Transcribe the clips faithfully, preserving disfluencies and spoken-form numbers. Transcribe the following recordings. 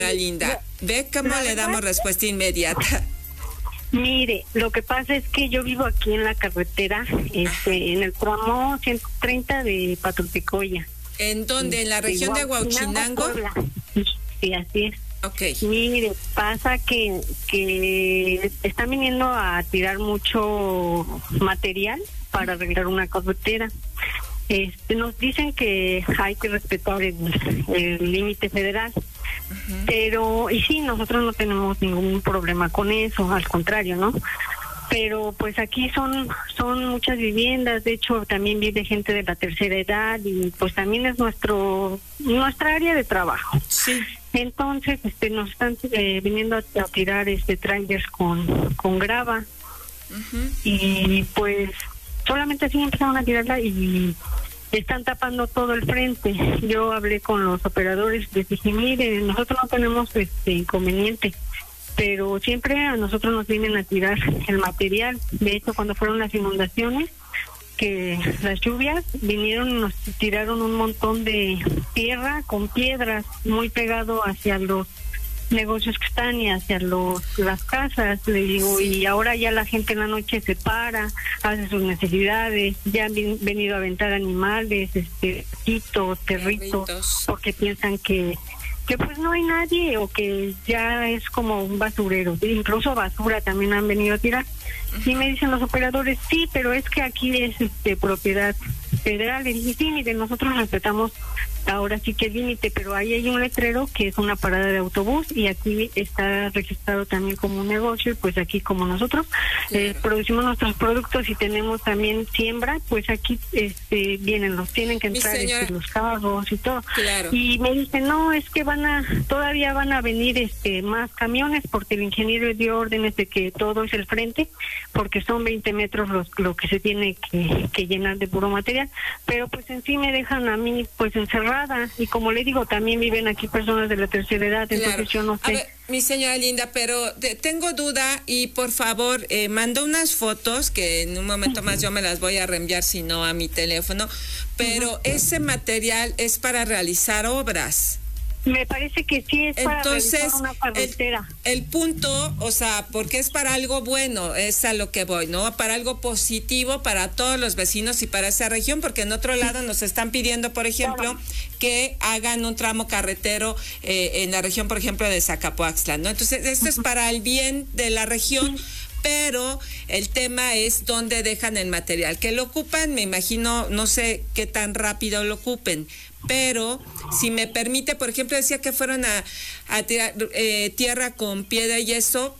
Linda, ve cómo le damos respuesta inmediata. Mire, lo que pasa es que yo vivo aquí en la carretera, este, en el tramo ciento treinta de Patulpicoya. ¿En dónde? ¿En la región de Huauchinango? Sí, así es. Okay. Mire, pasa que, que están viniendo a tirar mucho material para arreglar una carretera. Este, nos dicen que hay que respetar el límite federal, uh-huh. pero, y sí, nosotros no tenemos ningún problema con eso, al contrario, ¿no? Pero pues aquí son son muchas viviendas, de hecho también vive gente de la tercera edad y pues también es nuestro nuestra área de trabajo. Sí. Entonces, este, nos están eh, viniendo a, a tirar este trailers con con grava, uh-huh. y pues solamente así empezaron a tirarla y están tapando todo el frente. Yo hablé con los operadores, les dije, mire, nosotros no tenemos este inconveniente, pero siempre a nosotros nos vienen a tirar el material. De hecho, cuando fueron las inundaciones, que las lluvias vinieron y nos tiraron un montón de tierra con piedras muy pegado hacia los negocios que están y hacia los las casas, le digo, y ahora ya la gente en la noche se para, hace sus necesidades, ya han ven, venido a aventar animales, este, perritos, perritos, porque piensan que que pues no hay nadie o que ya es como un basurero, incluso basura también han venido a tirar. Y me dicen los operadores, sí, pero es que aquí es este propiedad federal. Y dije, sí, mire, nosotros respetamos ahora sí que el límite, pero ahí hay un letrero que es una parada de autobús y aquí está registrado también como un negocio, y pues aquí como nosotros claro. eh, producimos nuestros productos y tenemos también siembra, pues aquí este vienen, los tienen que entrar este, los carros y todo. Claro. Y me dicen, no, es que van a, todavía van a venir este más camiones porque el ingeniero dio órdenes de que todo es el frente, porque son veinte metros los, lo que se tiene que, que llenar de puro material, pero pues en sí me dejan a mí pues encerrada, y como le digo, también viven aquí personas de la tercera edad, claro. Entonces yo no sé. A ver, mi señora Linda, pero de, tengo duda y por favor, eh, mando unas fotos que en un momento más yo me las voy a reenviar, si no a mi teléfono, pero uh-huh. ese material es para realizar obras. Me parece que sí es para Entonces, realizar una carretera. El, el punto, o sea, porque es para algo bueno, es a lo que voy, ¿no? Para algo positivo para todos los vecinos y para esa región, porque en otro lado nos están pidiendo, por ejemplo, claro. que hagan un tramo carretero eh, en la región, por ejemplo, de Zacapoaxtla, ¿no? Entonces, esto uh-huh. es para el bien de la región. Sí. Pero el tema es dónde dejan el material. Que lo ocupan, me imagino, no sé qué tan rápido lo ocupen, pero si me permite, por ejemplo, decía que fueron a, a tirar eh, tierra con piedra y eso,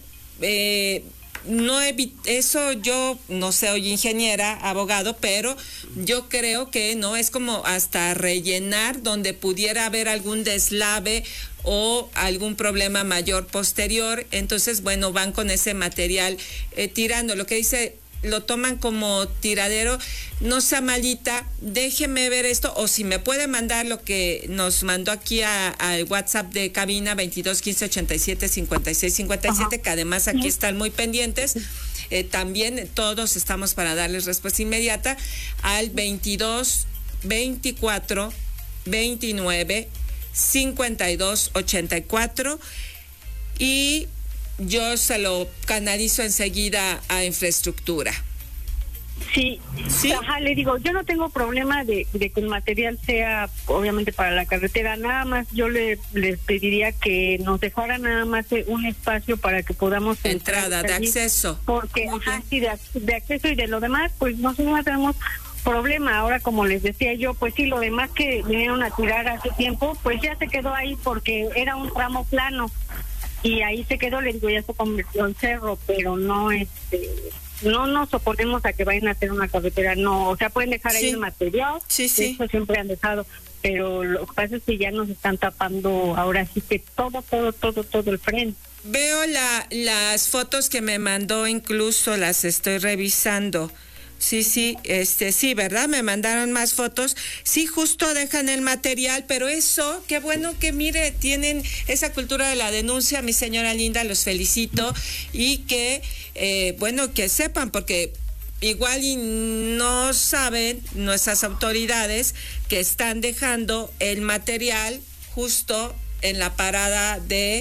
eh, no evi- eso yo no soy ingeniera, abogado, pero yo creo que no es como hasta rellenar donde pudiera haber algún deslave o algún problema mayor posterior. Entonces, bueno, van con ese material eh, tirando. Lo que dice, lo toman como tiradero. No sea malita, déjeme ver esto, o si me puede mandar lo que nos mandó aquí al WhatsApp de cabina veintidós quince ochenta y siete cincuenta y seis cincuenta y siete, que además aquí están muy pendientes. Eh, también todos estamos para darles respuesta inmediata al veintidós veinticuatro veintinueve cincuenta y dos ochenta y cuatro, y yo se lo canalizo enseguida a infraestructura. Sí, ¿Sí? Ajá, le digo, yo no tengo problema de, de que el material sea obviamente para la carretera, nada más yo le les pediría que nos dejara nada más un espacio para que podamos entrada de allí, acceso, porque ajá, sí, de, de acceso, y de lo demás pues nosotros no tenemos problema. Ahora, como les decía yo, pues sí, lo demás que vinieron a tirar hace tiempo, pues ya se quedó ahí porque era un tramo plano y ahí se quedó, le digo, ya se convirtió en cerro, pero no este no nos oponemos a que vayan a hacer una carretera, no, o sea, pueden dejar sí. ahí el material, sí, sí. eso siempre han dejado, pero lo que pasa es que ya nos están tapando ahora sí que todo, todo, todo, todo el frente. Veo la, las fotos que me mandó, incluso las estoy revisando. Sí, sí, este, sí, ¿verdad? Me mandaron más fotos. Sí, justo dejan el material, pero eso, qué bueno que, mire, tienen esa cultura de la denuncia, mi señora Linda, los felicito, y que, eh, bueno, que sepan, porque igual y no saben nuestras autoridades que están dejando el material justo en la parada de